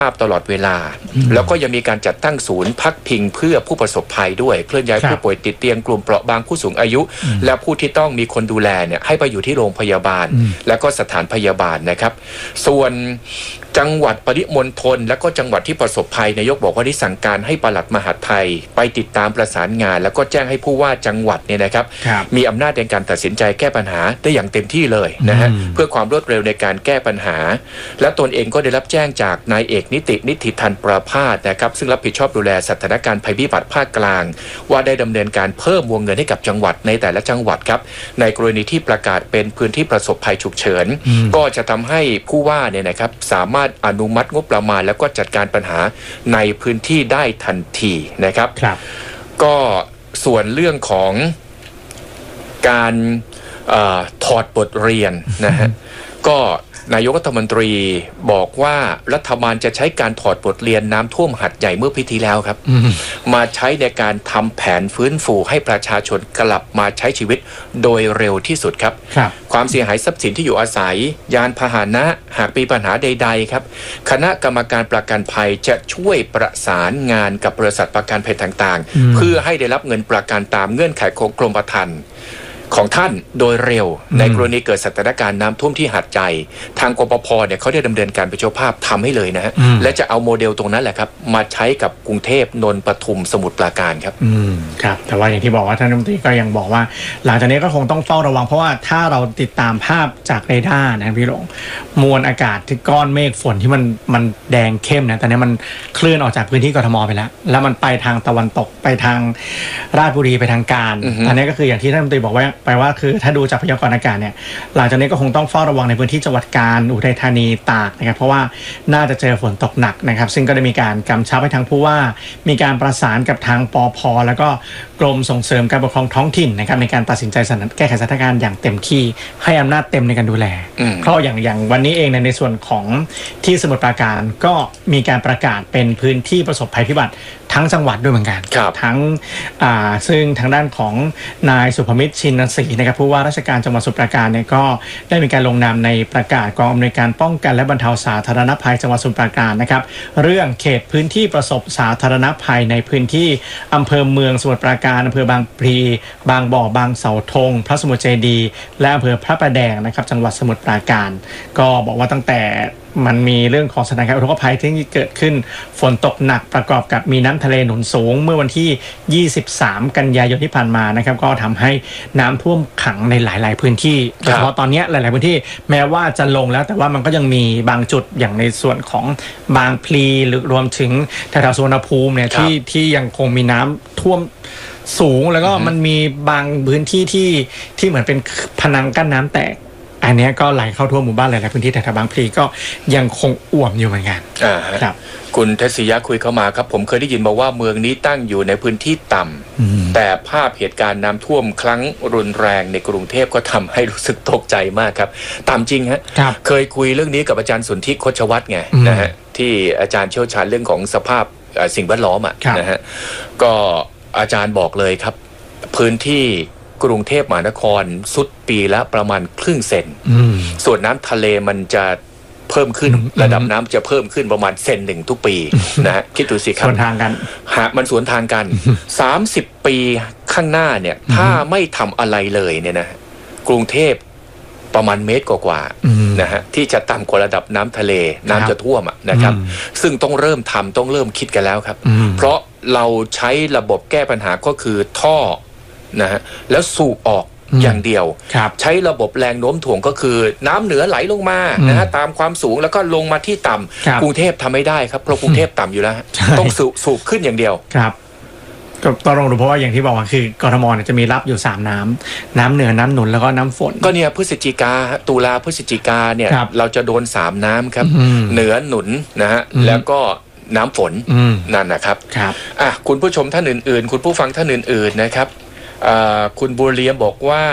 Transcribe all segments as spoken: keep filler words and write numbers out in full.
ตลอดเวลาแล้วก็ยังมีการจัดตั้งศูนย์พักพิงเพื่อผู้ประสบภัยด้วยเคลื่อนย้ายผู้ป่วยติดเตียงกลุ่มเปราะบางผู้สูงอายุและผู้ที่ต้องมีคนดูแลเนี่ยให้ไปอยู่ที่โรงพยาบาลและก็สถานพยาบาลนะครับส่วนจังหวัดปริมณฑลและก็จังหวัดที่ประสบภัยนายกบอกว่าได้สั่งการให้ปลัดมหาดไทยไปติดตามประสานงานแล้วก็แจ้งให้ผู้ว่าจังหวัดเนี่ยนะครับมีอำนาจในการตัดสินใจแก้ปัญหาได้อย่างเต็มที่เลยนะฮะเพื่อความรวดเร็วในการแก้ปัญหาและตนเองก็ได้รับแจ้งจากนายเอกนิตินิติทันประภาสนะครับซึ่งรับผิดชอบดูแลสถานการณ์ภัยพิบัติภาคกลางว่าได้ดำเนินการเพิ่มวงเงินให้กับจังหวัดในแต่ละจังหวัดครับในกรณีที่ประกาศเป็นพื้นที่ประสบภัยฉุกเฉินก็จะทำให้ผู้ว่าเนี่ยนะครับสามารถอนุมัติงบประมาณแล้วก็จัดการปัญหาในพื้นที่ได้ทันทีนะครับครับก็ส่วนเรื่องของการเอ่อถอดบทเรียนนะฮะก็นายกรัฐมนตรีบอกว่ารัฐบาลจะใช้การถอดบทเรียนน้ำท่วมหัดใหญ่เมื่อปีที่แล้วครับมาใช้ในการทำแผนฟื้นฟูให้ประชาชนกลับมาใช้ชีวิตโดยเร็วที่สุดครับความเสียหายทรัพย์สินที่อยู่อาศัยยานพาหนะหากมีปัญหาใดๆครับคณะกรรมการประกันภัยจะช่วยประสานงานกับบริษัทประกันภัยต่างๆเพื่อให้ได้รับเงินประกันตามเงื่อนไขของกรมธรรม์ของท่านโดยเร็วในกรณีเกิดสถานการณ์น้ำท่วมที่หาดใหญ่ทางกปภเนี่ยเขาได้ดำเนินการเป็นเจ้าภาพทำให้เลยนะฮะและจะเอาโมเดลตรงนั้นแหละครับมาใช้กับกรุงเทพนนท์ปทุมสมุทรปราการครับอืมครับแต่ว่าอย่างที่บอกว่าท่านรัฐมนตรีก็ยังบอกว่าหลังจากนี้ก็คงต้องเฝ้าระวังเพราะว่าถ้าเราติดตามภาพจากเรดาร์นะพี่หลงมวลอากาศที่ก้อนเมฆฝนที่มันมันแดงเข้มนะตอนนี้มันเคลื่อนออกจากพื้นที่กทมไปแล้วแล้วมันไปทางตะวันตกไปทางราชบุรีไปทางการอันนี้ก็คืออย่างที่ท่านรัฐมนตรีบอกว่าไปว่าคือถ้าดูจากพยากรณ์อากาศเนี่ยหลังจากนี้ก็คงต้องเฝ้าระวังในพื้นที่จังหวัดกาญอุทัยธานีตากนะครับเพราะว่าน่าจะเจอฝนตกหนักนะครับซึ่งก็ได้มีการกำชับให้ทางผู้ว่ามีการประสานกับทางปภ.แล้วก็กรมส่งเสริมการปกครองท้องถิ่นนะครับในการตัดสินใจแก้ไขสถานการณ์อย่างเต็มที่ให้อำนาจเต็มในการดูแลเพราะอย่างอย่างวันนี้เองในในส่วนของที่สมุทรปราการก็มีการประกาศเป็นพื้นที่ประสบภัยพิบัติทั้งจังหวัดด้วยเหมือนกันทั้งอ่าซึ่งทางด้านของนายสุภมิตรชินศรีนะครับผู้ว่าราชการจังหวัดสมุทรปราการเนี่ยก็ได้มีการลงนามในประกาศกองอำนวยการป้องกันและบรรเทาสาธารณภัยจังหวัดสมุทรปราการนะครับเรื่องเขตพื้นที่ประสบสาธารณภัยในพื้นที่อำเภอเมืองสมุทรปราการอำเภอบางพลีบางบ่อบางเสาธงพระสมุทรเจดีย์และอำเภอพระประแดงนะครับจังหวัดสมุทรปราการก็บอกว่าตั้งแต่มันมีเรื่องของสถานการณ์อุทกภัยที่เกิดขึ้นฝนตกหนักประกอบกับมีน้ำทะเลหนุนสูงเมื่อวันที่ยี่สิบสามกันยายนที่ผ่านมานะครับก็ทำให้น้ำท่วมขังในหลายๆพื้นที่โดยเฉพาะตอนนี้หลายๆพื้นที่แม้ว่าจะลงแล้วแต่ว่ามันก็ยังมีบางจุดอย่างในส่วนของบางพลีหรือรวมถึงแถวๆสุวรรณภูมิเนี่ยที่ที่ยังคงมีน้ำท่วมสูงแล้วก็มันมีบางพื้นที่ที่ที่เหมือนเป็นผนังกั้นน้ำแตกอันนี้ก็ไหลเข้าทั่วหมู่บ้านหลายๆพื้นที่แต่แถวบางพลีก็ยังคงอ่วมอยู่เหมือนกันครับคุณเทศิยะคุยเข้ามาครับผมเคยได้ยินมาว่าเมืองนี้ตั้งอยู่ในพื้นที่ต่ำแต่ภาพเหตุการณ์น้ำท่วมครั้งรุนแรงในกรุงเทพก็ทำให้รู้สึกตกใจมากครับตามจริงฮะเคยคุยเรื่องนี้กับอาจารย์สุนทรโคชวัฒน์ไงนะฮะที่อาจารย์เชี่ยวชาญเรื่องของสภาพสิ่งแวดล้อมอ่ะนะฮะก็อาจารย์บอกเลยครับพื้นที่กรุงเทพมหานครสุดปีละประมาณครึ่งเซนส่วนน้ำทะเลมันจะเพิ่มขึ้นระดับน้ำจะเพิ่มขึ้นประมาณเซนหนึ่งทุกปีนะฮะคิดดูสิครับสวนทางกันหากมันสวนทางกันสามสิบปีข้างหน้าเนี่ยถ้าไม่ทำอะไรเลยเนี่ยนะกรุงเทพประมาณเมตรกว่าๆนะฮะที่จะต่ำกว่าระดับน้ำทะเลน้ำจะท่วมนะครับซึ่งต้องเริ่มทำต้องเริ่มคิดกันแล้วครับเพราะเราใช้ระบบแก้ปัญหาก็คือท่อนะฮะแล้วสูบออกอย่างเดียวใช้ระบบแรงโน้มถ่วงก็คือน้ำเหนือไหลลงมานะฮะตามความสูงแล้วก็ลงมาที่ต่ำกรุงเทพทำไม่ได้ครับเพราะกรุงเทพต่ำอยู่แล้วต้องสูบสูบขึ้นอย่างเดียวครับก็ต้องลองดูเพราะว่าอย่างที่บอกว่าคือกทมเนี่ยจะมีรับอยู่สามน้ำน้ำเหนือน้ำหนุนแล้วก็น้ำฝนก็เนี่ยพฤศจิกาตุลาพฤศจิกาเนี่ยเราจะโดนสามน้ำครับเหนือหนุนนะฮะแล้วก็น้ำฝนนั่นนะครับครับอ่ะคุณผู้ชมท่านอื่นๆคุณผู้ฟังท่านอื่นๆนะครับคุณบุญเลียมบอกว่า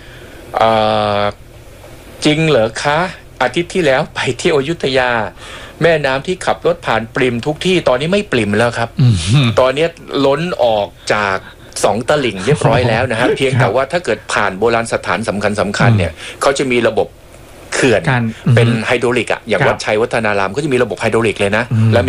จริงเหรอคะอาทิตย์ที่แล้วไปเที่ยวอยุธยาแม่น้ำที่ขับรถผ่านปริ่มทุกที่ตอนนี้ไม่ปริ่มแล้วครับตอนนี้ล้นออกจากสองตลิ่งเรียบร้อยแล้วนะฮะเพียงแต่ว่าถ้าเกิดผ่านโบราณสถานสำคัญสำคัญเนี่ยเขาจะมีระบบเขื่อนเป็นไฮโดรลิกอ่ะอย่างวัดชัยวัฒนารามก็จะมีระบบไฮโดรลิกเลยนะแล้ว